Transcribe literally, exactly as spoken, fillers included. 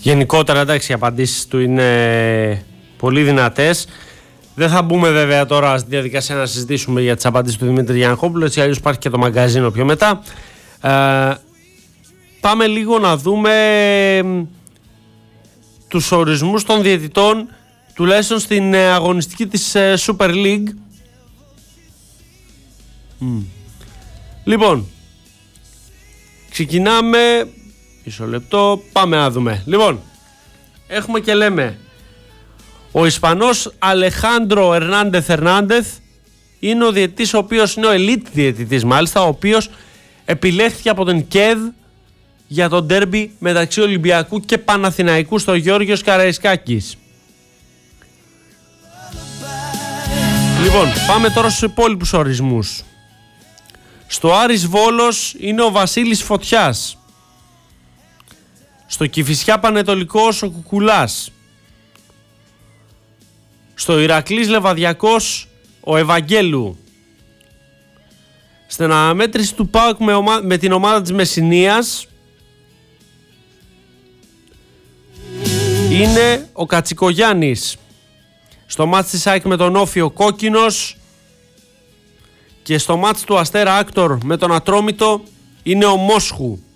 Γενικότερα, εντάξει, οι απαντήσεις του είναι πολύ δυνατές. Δεν θα μπούμε βέβαια τώρα στη διαδικασία να συζητήσουμε για τις απαντήσεις του Δημήτρη Γιαννακόπουλου, έτσι αλλιώς υπάρχει και το μαγκαζίνο πιο μετά. Ε, πάμε λίγο να δούμε τους ορισμούς των διαιτητών, τουλάχιστον στην αγωνιστική της Super League. Mm. Λοιπόν, ξεκινάμε, μισό λεπτό, πάμε να δούμε. Λοιπόν, έχουμε και λέμε, ο Ισπανός Αλεχάντρο Ερνάντεθ Ερνάντεθ είναι ο διαιτητής, ο οποίος είναι ο elite διαιτητής μάλιστα, ο οποίος επιλέχθηκε από τον ΚΕΔ για το ντέρμπι μεταξύ Ολυμπιακού και Παναθηναϊκού στο Γιώργος Καραϊσκάκης. Λοιπόν, πάμε τώρα στους υπόλοιπους ορισμούς. Στο Άρης Βόλος είναι ο Βασίλης Φωτιάς. Στο Κηφισιά Πανετολικός ο Κουκουλάς. Στο Ηρακλής Λεβαδιακός ο Ευαγγέλου. Στην αναμέτρηση του ΠΑΟΚ με, ομα... με την ομάδα της Μεσσηνίας είναι ο Κατσικογιάννης. Στο μάτς της ΑΕΚ με τον Όφη ο Κόκκινος. Και στο μάτς του Αστέρα Άκτορ με τον Ατρόμητο είναι ο Μόσχου.